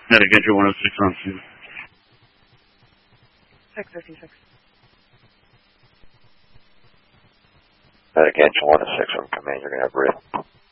Yeah, get your 106 on scene. 656. Again, 106 on command, you're going to have real.